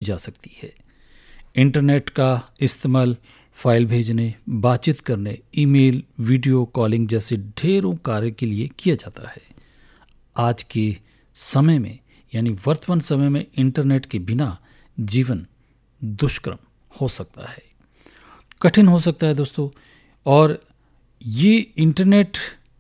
जा सकती है। इंटरनेट का इस्तेमाल फाइल भेजने, बातचीत करने, ईमेल, वीडियो कॉलिंग जैसे ढेरों कार्य के लिए किया जाता है। आज के समय में यानी वर्तमान समय में इंटरनेट के बिना जीवन दुष्कर्म हो सकता है, कठिन हो सकता है दोस्तों। और ये इंटरनेट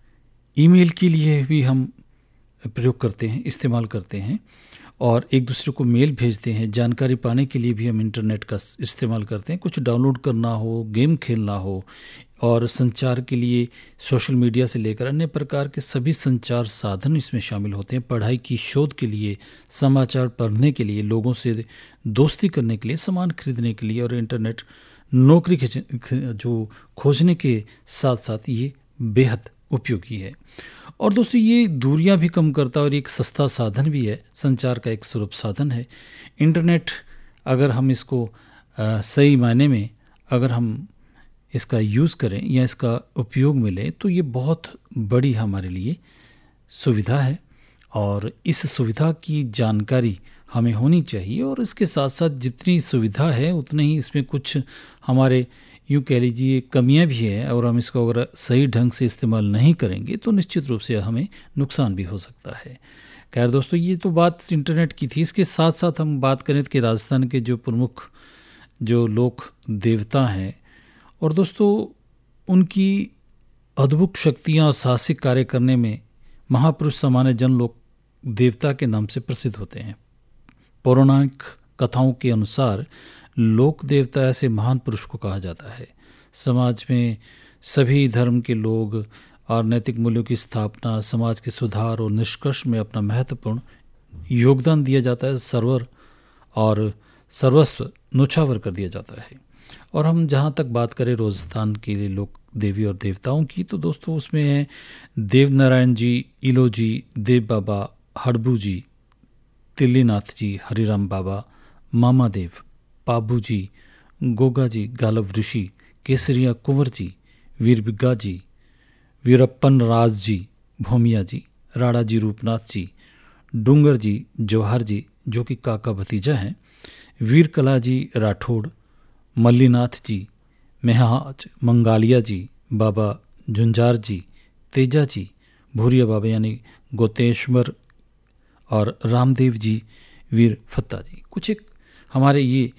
ईमेल के लिए भी हम प्रयोग करते हैं, इस्तेमाल करते हैं और एक दूसरे को मेल भेजते हैं। जानकारी पाने के लिए भी हम इंटरनेट का इस्तेमाल करते हैं, कुछ डाउनलोड करना हो, गेम खेलना हो, और संचार के लिए सोशल मीडिया से लेकर अन्य प्रकार के सभी संचार साधन इसमें शामिल होते हैं। पढ़ाई की शोध के लिए, समाचार पढ़ने के लिए, लोगों से दोस्ती करने के लिए, सामान खरीदने के लिए और इंटरनेट नौकरी जो खोजने के साथ साथ ये बेहद उपयोगी है। और दोस्तों ये दूरियां भी कम करता है और एक सस्ता साधन भी है, संचार का एक सुलभ साधन है। इंटरनेट अगर हम इसको सही मायने में अगर हम इसका यूज़ करें या इसका उपयोग मिले तो ये बहुत बड़ी हमारे लिए सुविधा है और इस सुविधा की जानकारी हमें होनी चाहिए। और इसके साथ साथ जितनी सुविधा है उतने ही इसमें कुछ हमारे यूँ कह लीजिए कमियां भी हैं और हम इसको अगर सही ढंग से इस्तेमाल नहीं करेंगे तो निश्चित रूप से हमें नुकसान भी हो सकता है। खैर दोस्तों ये तो बात इंटरनेट की थी। इसके साथ साथ हम बात करें कि राजस्थान के जो प्रमुख जो लोक देवता हैं और दोस्तों उनकी अद्भुत शक्तियाँ और साहसिक कार्य करने में महापुरुष सामान्य जन लोक देवता के नाम से प्रसिद्ध होते हैं। पौराणिक कथाओं के अनुसार लोक देवता ऐसे महान पुरुष को कहा जाता है। समाज में सभी धर्म के लोग और नैतिक मूल्यों की स्थापना, समाज के सुधार और निष्कर्ष में अपना महत्वपूर्ण योगदान दिया जाता है। सर्वर और सर्वस्व न्योछावर कर दिया जाता है। और हम जहाँ तक बात करें राजस्थान के लिए लोक देवी और देवताओं की तो दोस्तों उसमें है देव नारायण जी, इलो जी, देव बाबा, हड़बू जी, तिल्लीनाथ जी, हरिराम बाबा, मामा देव, पाबू जी, गोगा जी, गालव ऋषि, केसरिया कुंवर जी, वीर बिग्गा जी, वीरप्पन राज जी, भूमिया जी, राणा जी, रूपनाथ जी, डूंगर जी, जौहर जी जो कि काका भतीजा हैं, वीर कला जी राठौड़, मल्लीनाथ जी, मेहाज मंगालिया जी, बाबा झुंझार जी, तेजा जी, भूरिया बाबा यानी गोतेश्वर और रामदेव जी, वीर फत्ता जी। कुछ एक हमारे ये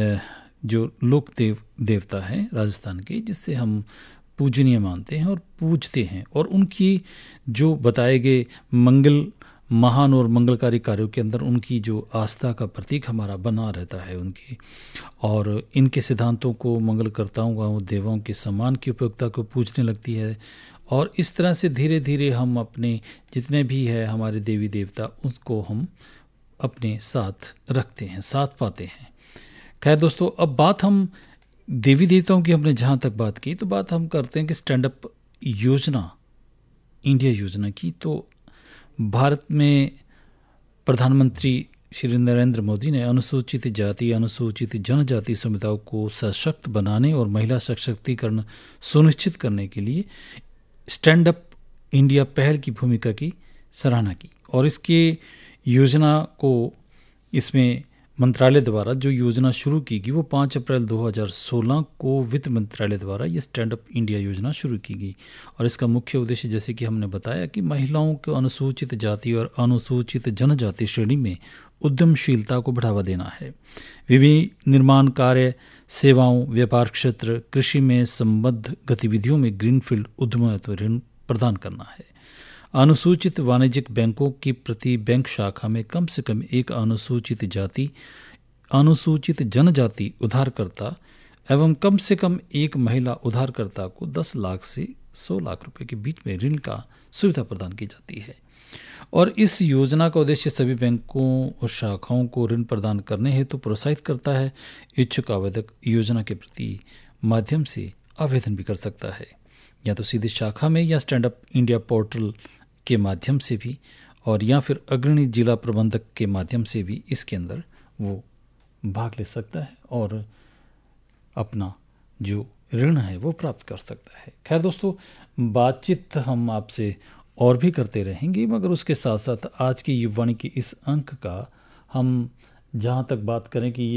जो लोक देवता हैं राजस्थान के जिससे हम पूजनीय मानते हैं और पूजते हैं और उनकी जो बताए गए मंगल महान और मंगलकारी कार्यों के अंदर उनकी जो आस्था का प्रतीक हमारा बना रहता है उनकी, और इनके सिद्धांतों को मंगलकर्ताओं व देवों के सम्मान की उपयोगिता को पूजने लगती है। और इस तरह से धीरे धीरे हम अपने जितने भी है हमारे देवी देवता उसको हम अपने साथ रखते हैं, साथ पाते हैं। खैर दोस्तों अब बात हम देवी देवताओं की हमने जहाँ तक बात की तो बात हम करते हैं कि स्टैंड अप योजना, इंडिया योजना की। तो भारत में प्रधानमंत्री श्री नरेंद्र मोदी ने अनुसूचित जाति, अनुसूचित जनजाति समुदायों को सशक्त बनाने और महिला सशक्तिकरण सुनिश्चित करने के लिए स्टैंड अप इंडिया पहल की भूमिका की सराहना की। और इसके योजना को इसमें मंत्रालय द्वारा जो योजना शुरू की गई वो 5 अप्रैल 2016 को वित्त मंत्रालय द्वारा ये स्टैंड अप इंडिया योजना शुरू की गई। और इसका मुख्य उद्देश्य जैसे कि हमने बताया कि महिलाओं को अनुसूचित जाति और अनुसूचित जनजाति श्रेणी में उद्यमशीलता को बढ़ावा देना है। विभिन्न निर्माण कार्य, सेवाओं, व्यापार क्षेत्र, कृषि में संबद्ध गतिविधियों में ग्रीनफील्ड उद्यमिता ऋण प्रदान करना है। अनुसूचित वाणिज्यिक बैंकों की प्रति बैंक शाखा में कम से कम एक अनुसूचित जाति, अनुसूचित जनजाति उधारकर्ता एवं कम से कम एक महिला उधारकर्ता को 10 लाख से 100 लाख रुपए के बीच में ऋण का सुविधा प्रदान की जाती है। और इस योजना का उद्देश्य सभी बैंकों और शाखाओं को ऋण प्रदान करने हेतु प्रोत्साहित करता है। इच्छुक आवेदक योजना के प्रति माध्यम से आवेदन भी कर सकता है, या तो सीधे शाखा में या स्टैंड अप इंडिया पोर्टल के माध्यम से भी, और या फिर अग्रणी जिला प्रबंधक के माध्यम से भी इसके अंदर वो भाग ले सकता है और अपना जो ऋण है वो प्राप्त कर सकता है। खैर दोस्तों बातचीत हम आपसे और भी करते रहेंगे, मगर उसके साथ साथ आज की युवाणी के इस अंक का हम जहाँ तक बात करें कि ये